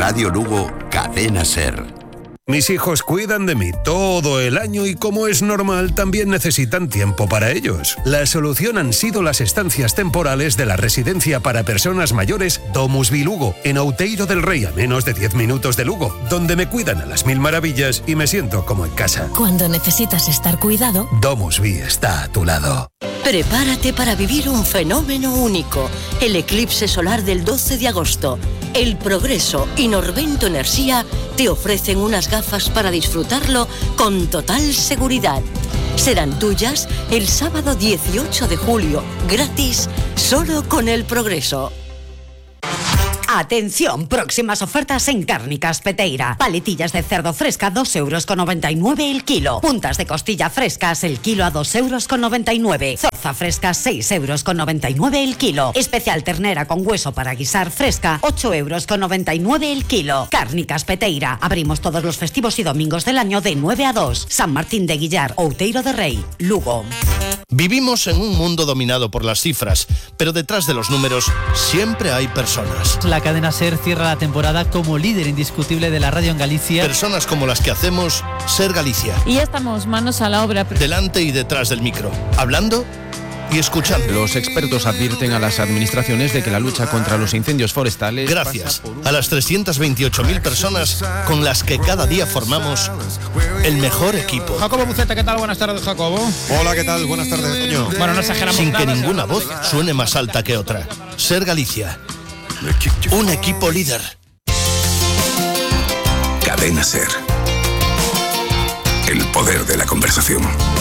Radio Lugo, Cadena SER. Mis hijos cuidan de mí todo el año y, como es normal, también necesitan tiempo para ellos. La solución han sido las estancias temporales de la residencia para personas mayores Domusvi Lugo, en Outeiro del Rey, a menos de 10 minutos de Lugo, donde me cuidan a las mil maravillas y me siento como en casa. Cuando necesitas estar cuidado, Domusvi está a tu lado. Prepárate para vivir un fenómeno único, el eclipse solar del 12 de agosto. El Progreso y Norvento Energía te ofrecen unas gafas para disfrutarlo con total seguridad. Serán tuyas el sábado 18 de julio, gratis, solo con El Progreso. Atención, próximas ofertas en Cárnicas Peteira. Paletillas de cerdo fresca, 2,99 € el kilo. Puntas de costilla frescas, el kilo a 2,99 €. Zorza fresca, 6,99 € el kilo. Especial ternera con hueso para guisar fresca, 8,99 € el kilo. Cárnicas Peteira. Abrimos todos los festivos y domingos del año de 9 a 2. San Martín de Guillar, Outeiro de Rey, Lugo. Vivimos en un mundo dominado por las cifras, pero detrás de los números siempre hay personas. La cadena SER cierra la temporada como líder indiscutible de la radio en Galicia. Personas como las que hacemos SER Galicia. Y ya estamos manos a la obra. Delante y detrás del micro, hablando y escuchando. Los expertos advierten a las administraciones de que la lucha contra los incendios forestales... Gracias a las 328.000 personas con las que cada día formamos el mejor equipo. Jacobo Buceta, ¿qué tal? Buenas tardes, Jacobo. Hola, ¿qué tal? Buenas tardes, Toño. Bueno, no exageramos Sin nada, que ninguna voz suene más alta que otra. SER Galicia. Un equipo líder. Cadena SER. El poder de la conversación.